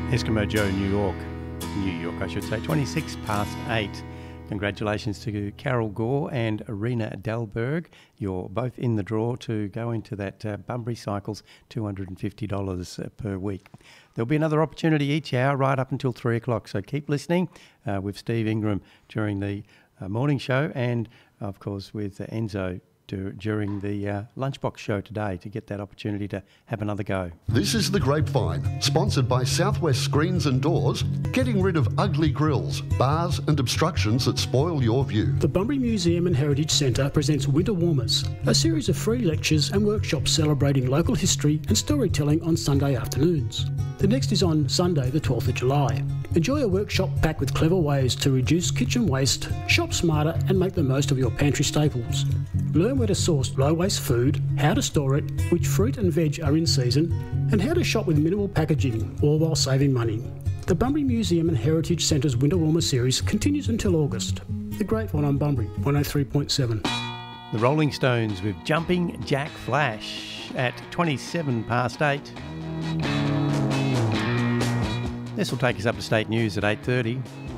Eskimo Joe, New York, I should say, 26 past 8. Congratulations to Carol Gore and Arena Dalberg. You're both in the draw to go into that Bunbury Cycles $250 per week. There'll be another opportunity each hour right up until 3 o'clock, so keep listening with Steve Ingram during the morning show and, of course, with Enzo during the Lunchbox show today to get that opportunity to have another go. This is The Grapevine, sponsored by Southwest Screens and Doors, getting rid of ugly grills, bars and obstructions that spoil your view. The Bunbury Museum and Heritage Centre presents Winter Warmers, a series of free lectures and workshops celebrating local history and storytelling on Sunday afternoons. The next is on Sunday the 12th of July. Enjoy a workshop packed with clever ways to reduce kitchen waste, shop smarter and make the most of your pantry staples. Learn where to source low-waste food, how to store it, which fruit and veg are in season, and how to shop with minimal packaging, all while saving money. The Bunbury Museum and Heritage Centre's Winter Warmer series continues until August. The Great One on Bunbury, 103.7. The Rolling Stones with Jumping Jack Flash at 27 past 8. This will take us up to state news at 8:30.